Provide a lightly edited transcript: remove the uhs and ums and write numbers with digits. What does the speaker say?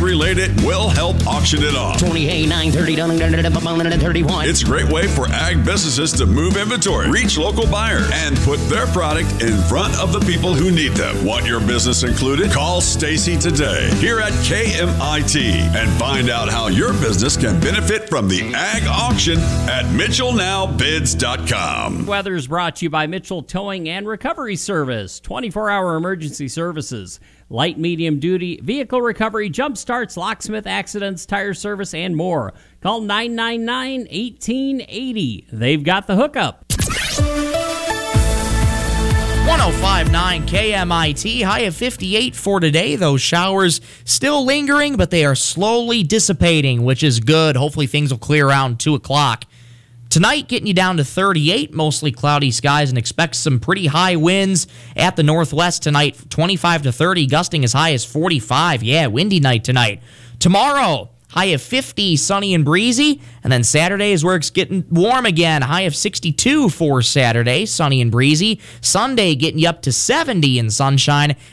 relate it, we'll help auction it off. 28, 930, 31. It's a great way for ag businesses to move inventory, reach local buyers, and put their product in front of the people who need them. Want your business included? Call Stacy today here at KMIT and find out how your business can benefit from the ag auction at MitchellNowBids.com. Weather's brought to you by Mitchell Towing and Recovery Service. 24-hour emergency services, light, medium duty, vehicle recovery, jump starts, locksmith accidents, tire service, and more. Call 999-1880. They've got the hookup. 105.9 KMIT, high of 58 for today. Those showers still lingering, but they are slowly dissipating, which is good. Hopefully things will clear around 2 o'clock. Tonight, getting you down to 38, mostly cloudy skies, and expect some pretty high winds at the northwest tonight, 25 to 30, gusting as high as 45. Yeah, windy night tonight. Tomorrow, high of 50, sunny and breezy. And then Saturday is where it's getting warm again. High of 62 for Saturday, sunny and breezy. Sunday getting you up to 70 in sunshine.